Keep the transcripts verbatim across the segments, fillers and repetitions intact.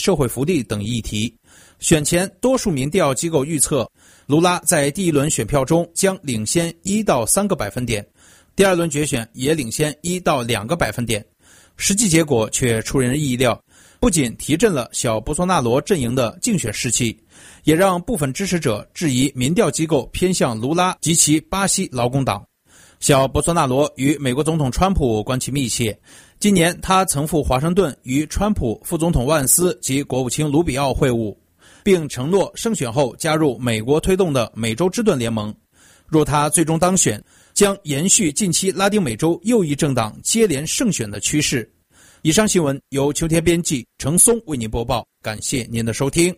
社会福利等议题。选前多数民调机构预测，卢拉在第一轮选票中将领先一到三个百分点，第二轮决选也领先一到两个百分点。实际结果却出人意料，不仅提振了小波索纳罗阵营的竞选士气，也让部分支持者质疑民调机构偏向卢拉及其巴西劳工党。小波索纳罗与美国总统川普关系密切，今年他曾赴华盛顿与川普、副总统万斯及国务卿卢比奥会晤，并承诺胜选后加入美国推动的美洲之盾联盟。若他最终当选，将延续近期拉丁美洲右翼政党接连胜选的趋势。以上新闻由秋天编辑程松为您播报，感谢您的收听。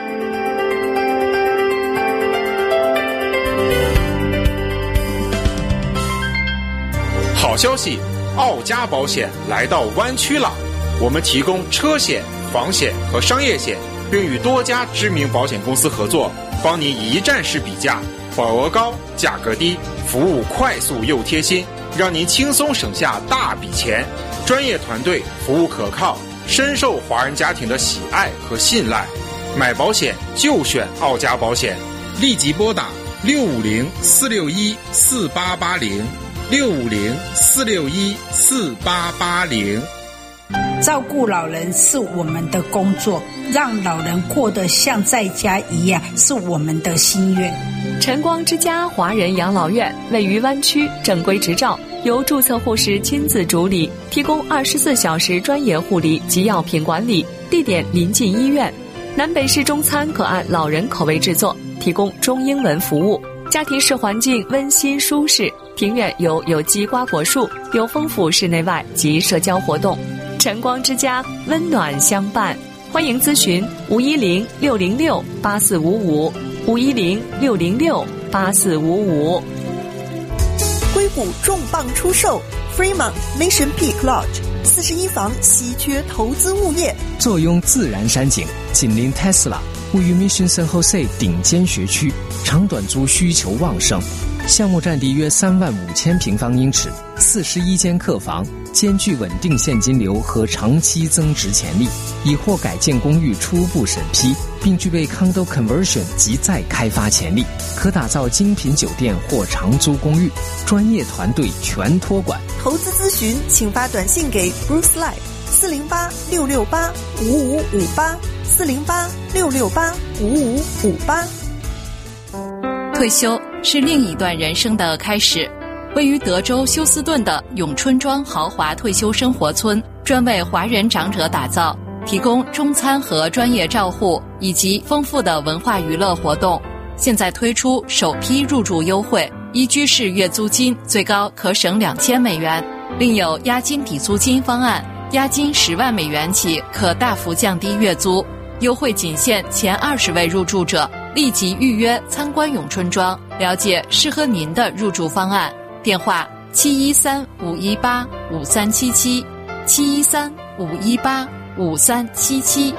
好消息，奥家保险来到湾区了。我们提供车险、房险和商业险，并与多家知名保险公司合作，帮您一站式比价，保额高，价格低，服务快速又贴心，让您轻松省下大笔钱。专业团队，服务可靠，深受华人家庭的喜爱和信赖。买保险就选奥家保险，立即拨打六五零四六一四八八零。六五零四六一四八八零。 照顾老人是我们的工作，让老人过得像在家一样是我们的心愿。 晨光之家华人养老院位于湾区，正规执照，由注册护士亲自主理，提供二十四小时专业护理及药品管理，地点临近医院。南北式中餐可按老人口味制作，提供中英文服务。家庭式环境温馨舒适，庭院有有机瓜果树，有丰富室内外及社交活动。晨光之家，温暖相伴。欢迎咨询五一零六零六八四五五，五一零六零六八四五五。 硅谷重磅出售 Fremont Mission Peak Lodge 四十一房稀缺投资物业， 坐拥自然山景，紧邻 Tesla， 位于 Mission San Jose 顶尖学区，长短租需求旺盛。项目占地约三万五千平方英尺，四十一间客房，兼具稳定现金流和长期增值潜力，已获改建公寓初步审批，并具备 condo conversion 及再开发潜力，可打造精品酒店或长租公寓，专业团队全托管。 投资咨询请发短信给 Bruce Lai 四零八六六八五五五八 四零八六六八五五五八。 退休是另一段人生的开始。位于德州休斯顿的永春庄豪华退休生活村，专为华人长者打造，提供中餐和专业照护，以及丰富的文化娱乐活动。现在推出首批入住优惠，一居室月租金最高可省两千美元，另有押金抵租金方案，押金十万美元起可大幅降低月租。优惠仅限前二十位入住者，立即预约参观永春庄，了解适合您的入住方案。电话七一三五一八五三七七，七一三五一八五三七七。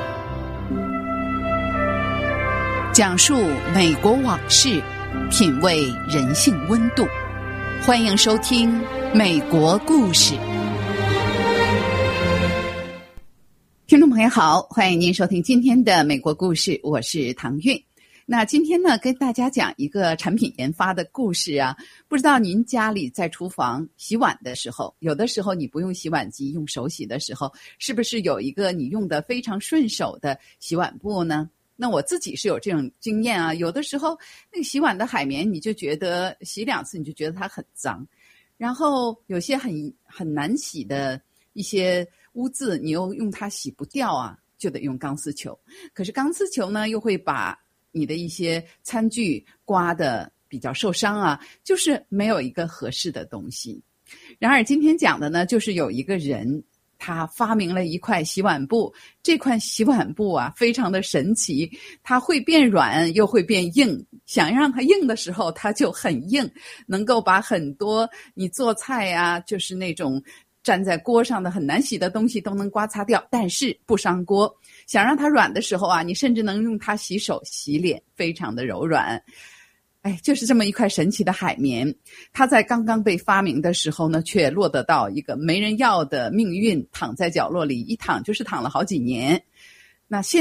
讲述美国往事，品味人性温度。欢迎收听《美国故事》。听众朋友好，欢迎您收听今天的《美国故事》，我是唐韵。那今天呢，跟大家讲一个产品研发的故事啊。不知道您家里在厨房洗碗的时候，有的时候你不用洗碗机，用手洗的时候，是不是有一个你用的非常顺手的洗碗布呢？那我自己是有这种经验啊。有的时候那个洗碗的海绵，你就觉得洗两次你就觉得它很脏，然后有些很很难洗的一些污渍，你又用它洗不掉啊，就得用钢丝球。可是钢丝球呢，又会把你的一些餐具刮得比较受伤啊，就是没有一个合适的东西。然而今天讲的呢，就是有一个人他发明了一块洗碗布，这块洗碗布啊非常的神奇，它会变软又会变硬，想让它硬的时候它就很硬，能够把很多你做菜啊，就是那种站在锅上的很难洗的东西都能刮擦掉，但是不伤锅。想让它软的时候啊，你甚至能用它洗手洗脸，非常的柔软。哎，就是这么一块神奇的海绵，它在刚刚被发明的时候呢，却落得到一个没人要的命运，躺在角落里，一躺就是躺了好几年。那现